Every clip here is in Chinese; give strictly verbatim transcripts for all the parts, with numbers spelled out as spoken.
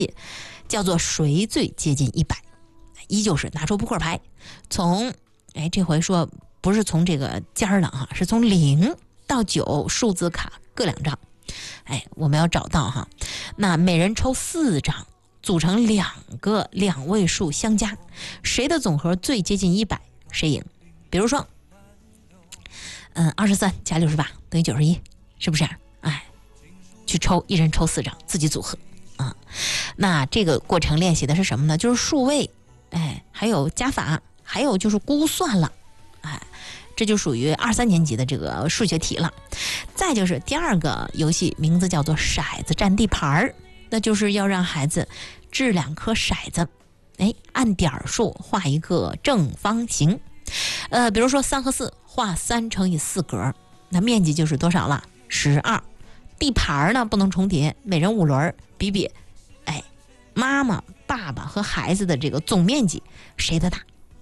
叫做谁最接近一百，依旧是拿出扑克牌，从哎这回说不是从这个尖儿了哈，是从零到九数字卡各两张，哎，我们要找到哈，那每人抽四张，组成两个两位数相加，谁的总和最接近一百，谁赢。比如说，嗯，二十三加六十八等于九十一，是不是？哎，去抽，一人抽四张，自己组合啊。那这个过程练习的是什么呢？就是数位，哎，还有加法，还有就是估算了，哎，这就属于二三年级的这个数学题了。再就是第二个游戏，名字叫做骰子占地盘，那就是要让孩子掷两颗骰子，哎，按点数画一个正方形。呃，比如说三和四，画三乘以四格，那面积就是多少了？十二。地盘呢不能重叠，每人五轮，比比，哎，妈妈、爸爸和孩子的这个总面积谁的大？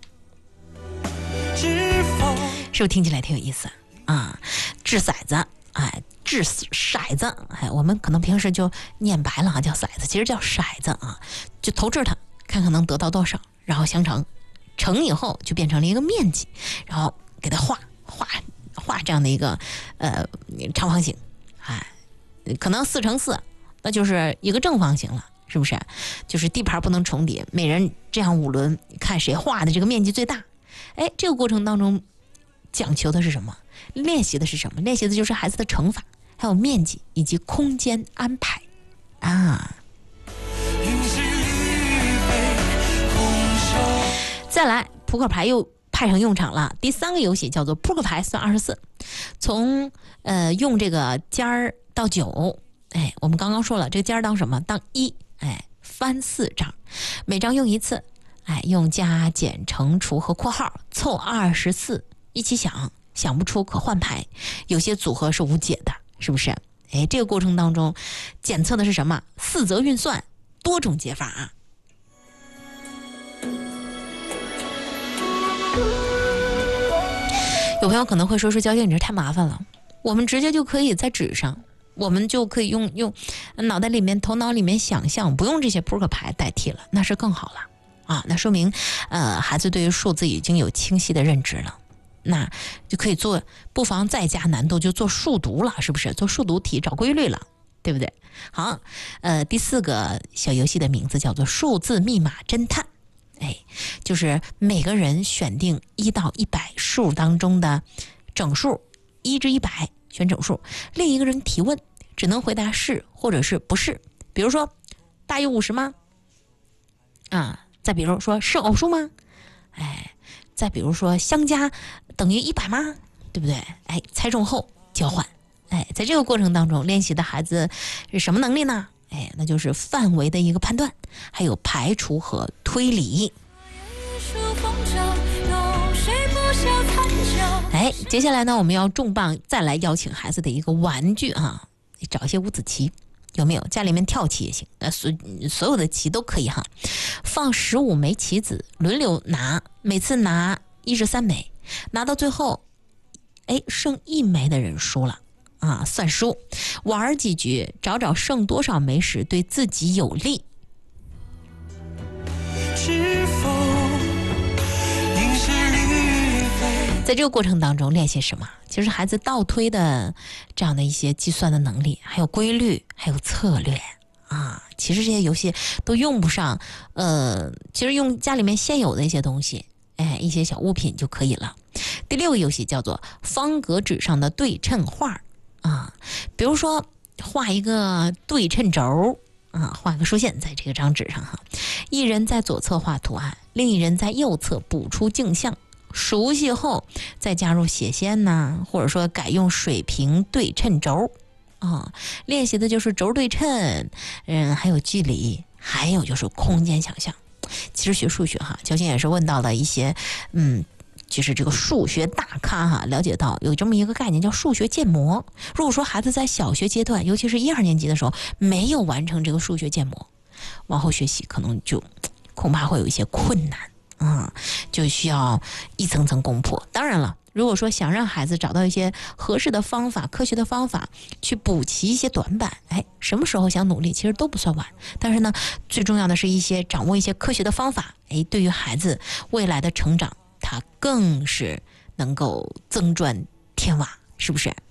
是不是听起来挺有意思啊？掷骰子，哎，掷骰子，哎，我们可能平时就念白了啊，叫骰子，其实叫骰子啊，就投掷它，看看能得到多少，然后相乘。乘以后就变成了一个面积，然后给它画画画这样的一个呃长方形，哎，可能四乘四，那就是一个正方形了，是不是？就是地盘不能重叠，每人这样五轮，看谁画的这个面积最大。哎，这个过程当中讲求的是什么？练习的是什么？练习的就是孩子的乘法，还有面积以及空间安排啊。再来，扑克牌又派上用场了。第三个游戏叫做扑克牌算二十四，从呃用这个尖儿到九，哎，我们刚刚说了，这个尖儿当什么？当一，哎，翻四张，每张用一次，哎，用加减乘除和括号凑二十四，一起想，想不出可换牌，有些组合是无解的，是不是？哎，这个过程当中检测的是什么？四则运算，多种解法啊。有朋友可能会说说教教你这太麻烦了，我们直接就可以在纸上，我们就可以用用脑袋里面头脑里面想象，不用这些扑克牌代替了，那是更好了啊，那说明呃孩子对于数字已经有清晰的认知了，那就可以做，不妨再加难度就做数独了，是不是？做数独题找规律了，对不对？好，呃第四个小游戏的名字叫做数字密码侦探。哎，就是每个人选定一到一百数当中的整数，一至一百选整数，另一个人提问，只能回答是或者是不是。比如说，大于五十吗？啊，再比如说是偶数吗？哎，再比如说相加等于一百吗？对不对？哎，猜中后交换。哎，在这个过程当中练习的孩子是什么能力呢？哎，那就是范围的一个判断，还有排除和推理。哎，接下来呢，我们要重磅再来邀请孩子的一个玩具啊，找一些五子棋，有没有？家里面跳棋也行，那所所有的棋都可以哈。放十五枚棋子，轮流拿，每次拿一至三枚，拿到最后，哎，剩一枚的人输了。啊，算输，玩几局，找找剩多少枚时对自己有利。在这个过程当中练习什么？其实孩子倒推的这样的一些计算的能力，还有规律，还有策略啊。其实这些游戏都用不上，呃，其实用家里面现有的一些东西，哎，一些小物品就可以了。第六个游戏叫做方格纸上的对称画。啊，比如说画一个对称轴啊，画个竖线在这个张纸上哈，一人在左侧画图案，另一人在右侧补出镜像，熟悉后再加入斜线呐，或者说改用水平对称轴啊，练习的就是轴对称，嗯，还有距离，还有就是空间想象。其实学数学哈，交警也是问到了一些嗯。就是这个数学大咖哈，了解到有这么一个概念叫数学建模。如果说孩子在小学阶段，尤其是一二年级的时候没有完成这个数学建模，往后学习可能就恐怕会有一些困难啊、嗯，就需要一层层攻破。当然了，如如果说想让孩子找到一些合适的方法、科学的方法去补齐一些短板，哎，什么时候想努力其实都不算晚。但是呢，最重要的是一些掌握一些科学的方法，哎，对于孩子未来的成长，他更是能够增砖添瓦，是不是？